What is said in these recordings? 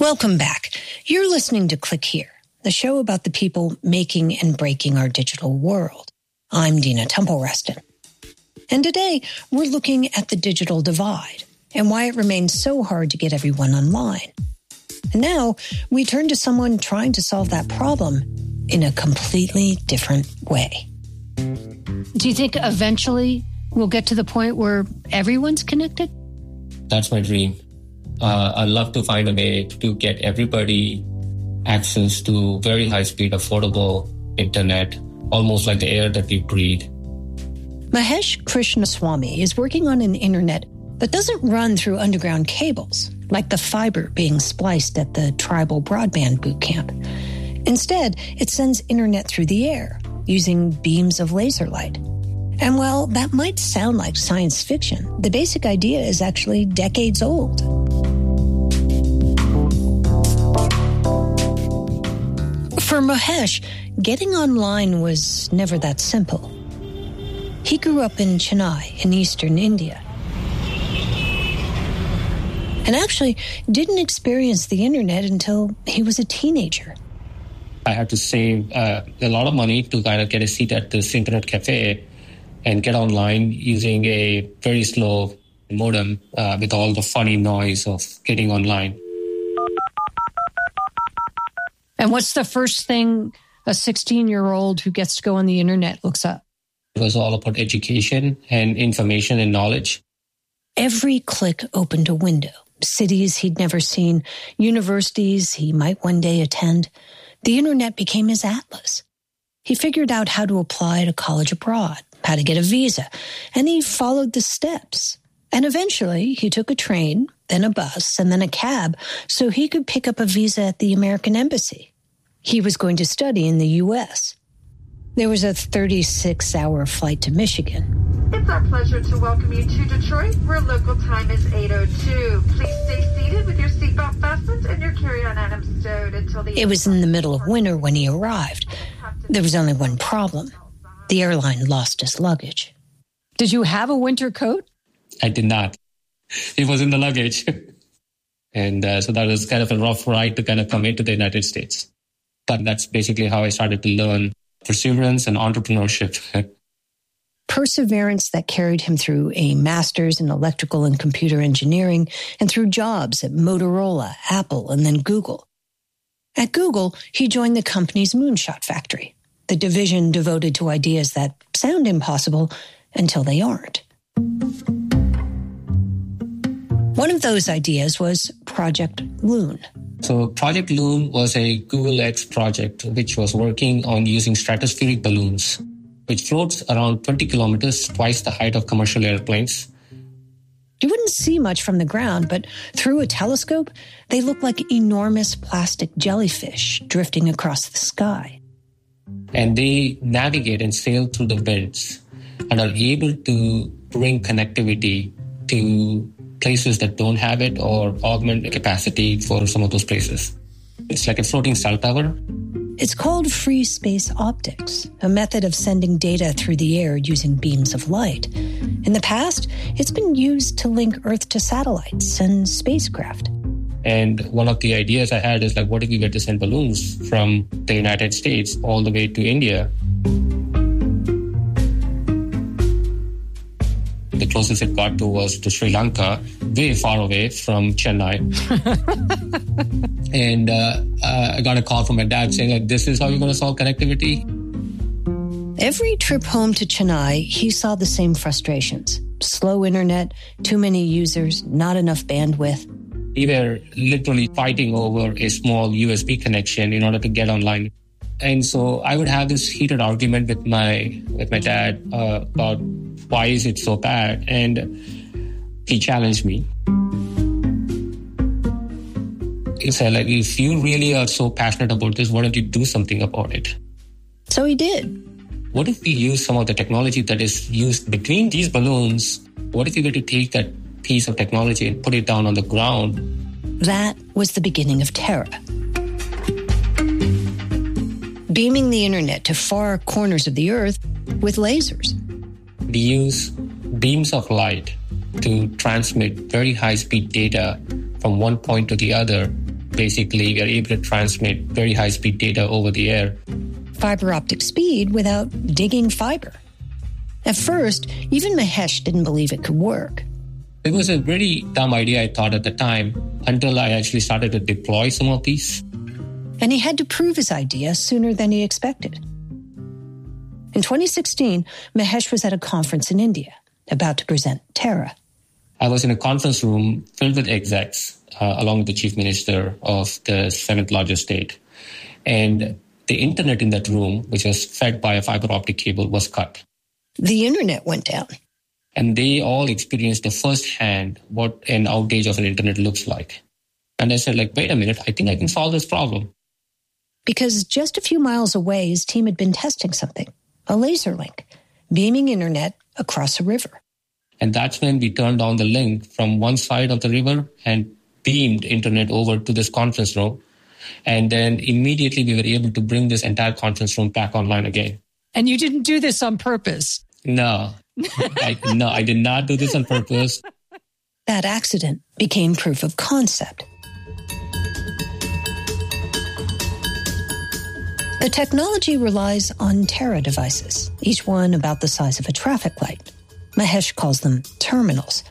Welcome back. You're listening to Click Here, the show about the people making and breaking our digital world. I'm Dina Temple-Reston. And today, we're looking at the digital divide and why it remains so hard to get everyone online. And now, we turn to someone trying to solve that problem in a completely different way. Do you think eventually we'll get to the point where everyone's connected? That's my dream. I'd love to find a way to get everybody access to very high-speed, affordable internet, almost like the air that we breathe. Mahesh Krishnaswamy is working on an internet that doesn't run through underground cables, like the fiber being spliced at the tribal broadband boot camp. Instead, it sends internet through the air, using beams of laser light. And while that might sound like science fiction, the basic idea is actually decades old. For Mahesh, getting online was never that simple. He grew up in Chennai in eastern India and actually didn't experience the internet until he was a teenager. I had to save a lot of money to kind of get a seat at this internet cafe and get online using a very slow modem with all the funny noise of getting online. And what's the first thing a 16-year-old who gets to go on the internet looks up? It was all about education and information and knowledge. Every click opened a window. Cities he'd never seen, universities he might one day attend. The internet became his atlas. He figured out how to apply to college abroad, how to get a visa, and he followed the steps. And eventually, he took a train, then a bus, and then a cab so he could pick up a visa at the American Embassy. He was going to study in the U.S. There was a 36-hour flight to Michigan. It's our pleasure to welcome you to Detroit, where local time is 8:02. Please stay seated with your seatbelt fastened and your carry-on items stowed until the... It was in the middle of winter when he arrived. There was only one problem. The airline lost his luggage. Did you have a winter coat? I did not. It was in the luggage. And so that was kind of a rough ride to kind of come into the United States. But that's basically how I started to learn perseverance and entrepreneurship. Perseverance that carried him through a master's in electrical and computer engineering and through jobs at Motorola, Apple, and then Google. At Google, he joined the company's Moonshot Factory, the division devoted to ideas that sound impossible until they aren't. One of those ideas was Project Loon. So Project Loon was a Google X project which was working on using stratospheric balloons, which floats around 20 kilometers, twice the height of commercial airplanes. You wouldn't see much from the ground, but through a telescope, they look like enormous plastic jellyfish drifting across the sky. And they navigate and sail through the winds and are able to bring connectivity to places that don't have it or augment the capacity for some of those places. It's like a floating cell tower. It's called free space optics, a method of sending data through the air using beams of light. In the past, it's been used to link Earth to satellites and spacecraft. And one of the ideas I had is like, what if we get to send balloons from the United States all the way to India? The closest it got to was to Sri Lanka, way far away from Chennai. And I got a call from my dad saying, like, this is how you're going to solve connectivity? Every trip home to Chennai, he saw the same frustrations. Slow internet, too many users, not enough bandwidth. We were literally fighting over a small USB connection in order to get online. And so I would have this heated argument with my dad about why is it so bad? And he challenged me. He said, like, if you really are so passionate about this, why don't you do something about it? So he did. What if we use some of the technology that is used between these balloons? What if we were to take that piece of technology and put it down on the ground? That was the beginning of Terra. Beaming the internet to far corners of the Earth with lasers. We use beams of light to transmit very high-speed data from one point to the other Basically, we are able to transmit very high-speed data over the air. Fiber optic speed without digging fiber. At first, even Mahesh didn't believe it could work. It was a very dumb idea, I thought, at the time, until I actually started to deploy some of these. And he had to prove his idea sooner than he expected. In 2016, Mahesh was at a conference in India, about to present Terra. I was in a conference room filled with execs, along with the chief minister of the 7th largest state. And the internet in that room, which was fed by a fiber optic cable, was cut. The internet went down. And they all experienced firsthand what an outage of an internet looks like. And I said, wait a minute, I think I can solve this problem. Because just a few miles away, his team had been testing something, a laser link, beaming internet across a river. And that's when we turned on the link from one side of the river and beamed internet over to this conference room. And then immediately we were able to bring this entire conference room back online again. And you didn't do this on purpose? No, I did not do this on purpose. That accident became proof of concept. The technology relies on Terra devices, each one about the size of a traffic light. Mahesh calls them terminals.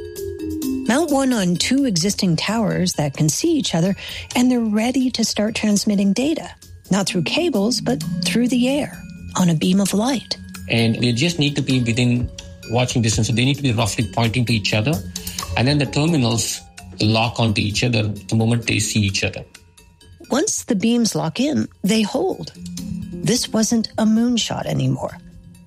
Mount one on 2 existing towers that can see each other, and they're ready to start transmitting data, not through cables, but through the air, on a beam of light. And they just need to be within watching distance. So they need to be roughly pointing to each other. And then the terminals lock onto each other the moment they see each other. Once the beams lock in, they hold. This wasn't a moonshot anymore.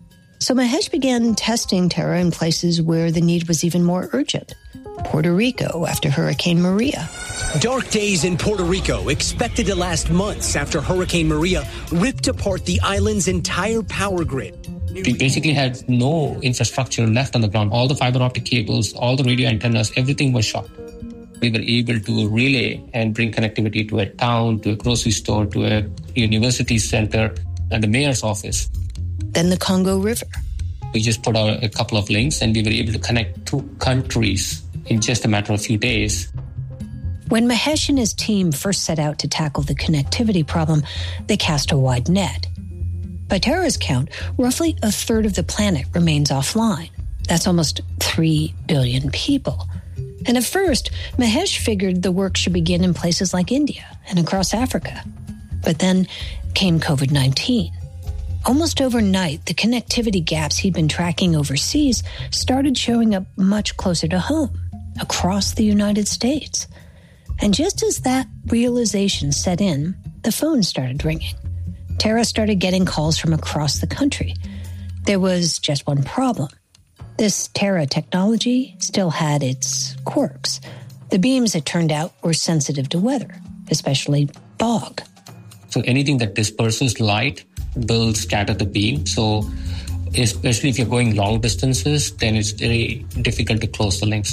So Mahesh began testing Terra in places where the need was even more urgent. Puerto Rico after Hurricane Maria. Dark days in Puerto Rico expected to last months after Hurricane Maria ripped apart the island's entire power grid. We basically had no infrastructure left on the ground. All the fiber optic cables, all the radio antennas, everything was shot. We were able to relay and bring connectivity to a town, to a grocery store, to a university center, and the mayor's office. Then the Congo River. We just put out a couple of links and we were able to connect 2 countries in just a matter of a few days. When Mahesh and his team first set out to tackle the connectivity problem, they cast a wide net. By Terra's count, roughly a third of the planet remains offline. That's almost 3 billion people. And at first, Mahesh figured the work should begin in places like India and across Africa. But then came COVID-19. Almost overnight, the connectivity gaps he'd been tracking overseas started showing up much closer to home, across the United States. And just as that realization set in, the phone started ringing. Terra started getting calls from across the country. There was just one problem. This Terra technology still had its quirks. The beams, it turned out, were sensitive to weather, especially fog. So anything that disperses light will scatter the beam. So especially if you're going long distances, then it's very difficult to close the links.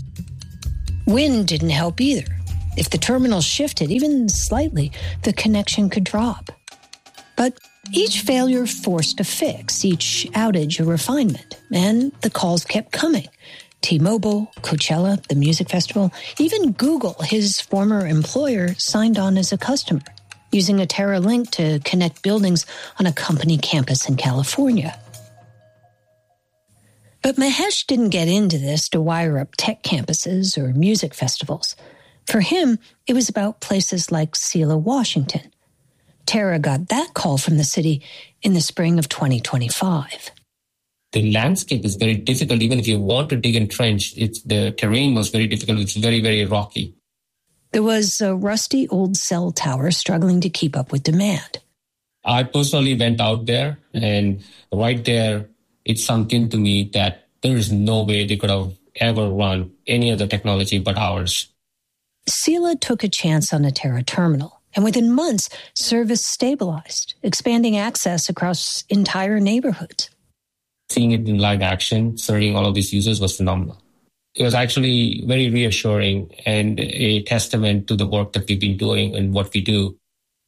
Wind didn't help either. If the terminal shifted even slightly, the connection could drop. But each failure forced a fix, each outage a refinement, and the calls kept coming. T-Mobile, Coachella, the music festival, even Google, his former employer, signed on as a customer, using a Terra link to connect buildings on a company campus in California. But Mahesh didn't get into this to wire up tech campuses or music festivals. For him, it was about places like Selah, Washington. Terra got that call from the city in the spring of 2025. The landscape is very difficult. Even if you want to dig and trench, the terrain was very difficult. It's very, very rocky. There was a rusty old cell tower struggling to keep up with demand. I personally went out there, and right there, it sunk into me that there is no way they could have ever run any other technology but ours. Selah took a chance on a Terra terminal, and within months, service stabilized, expanding access across entire neighborhoods. Seeing it in live action, serving all of these users was phenomenal. It was actually very reassuring and a testament to the work that we've been doing and what we do.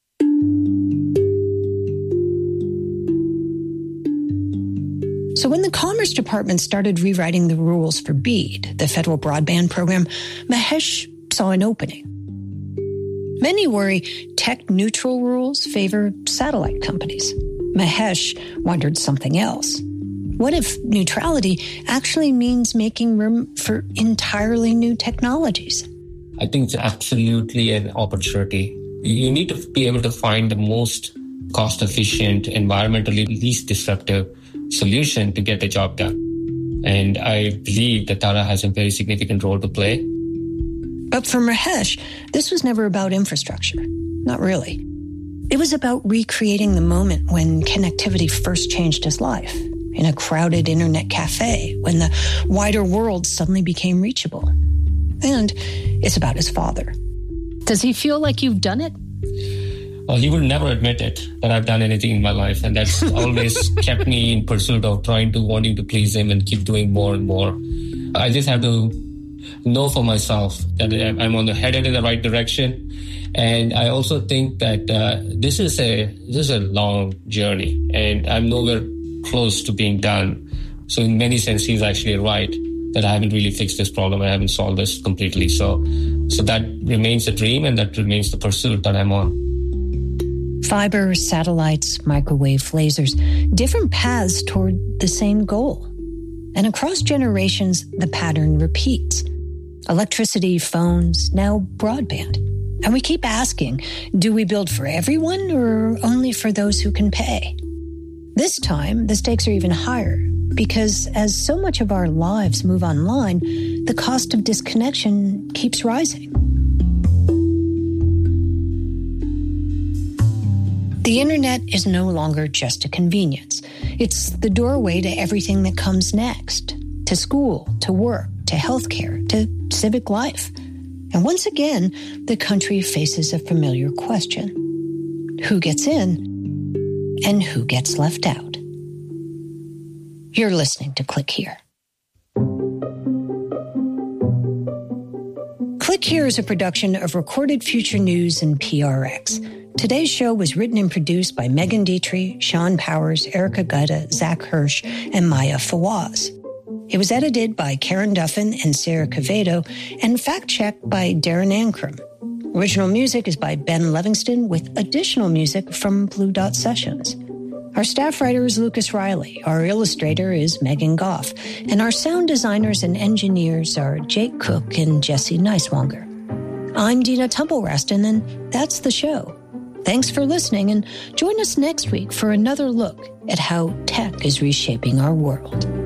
So when the Commerce Department started rewriting the rules for BEAD, the federal broadband program, Mahesh saw an opening. Many worry tech-neutral rules favor satellite companies. Mahesh wondered something else. What if neutrality actually means making room for entirely new technologies? I think it's absolutely an opportunity. You need to be able to find the most cost-efficient, environmentally least disruptive solution to get the job done. And I believe that Tata has a very significant role to play. But for Mahesh, this was never about infrastructure. Not really. It was about recreating the moment when connectivity first changed his life, in a crowded internet cafe, when the wider world suddenly became reachable. And it's about his father. Does he feel like you've done it? Well, he would never admit it, that I've done anything in my life. And that's always kept me in pursuit of wanting to please him and keep doing more and more. I just have to know for myself that I'm headed in the right direction. And I also think that this is a long journey, and I'm nowhere close to being done. So in many sense, he's actually right that I haven't really fixed this problem. I haven't solved this completely. So that remains a dream, and that remains the pursuit that I'm on. Fiber, satellites, microwave, lasers, different paths toward the same goal. And across generations, the pattern repeats. Electricity, phones, now broadband. And we keep asking, do we build for everyone or only for those who can pay? This time, the stakes are even higher because as so much of our lives move online, the cost of disconnection keeps rising. The internet is no longer just a convenience. It's the doorway to everything that comes next, to school, to work, to healthcare, to civic life. And once again, the country faces a familiar question. Who gets in and who gets left out? You're listening to Click Here. Click Here is a production of Recorded Future News and PRX. Today's show was written and produced by Megan Dietrich, Sean Powers, Erica Gutta, Zach Hirsch, and Maya Fawaz. It was edited by Karen Duffin and Sarah Cavedo and fact-checked by Darren Ankrum. Original music is by Ben Livingston with additional music from Blue Dot Sessions. Our staff writer is Lucas Riley. Our illustrator is Megan Goff. And our sound designers and engineers are Jake Cook and Jesse Neiswanger. I'm Dina Temple-Raston, and that's the show. Thanks for listening, and join us next week for another look at how tech is reshaping our world.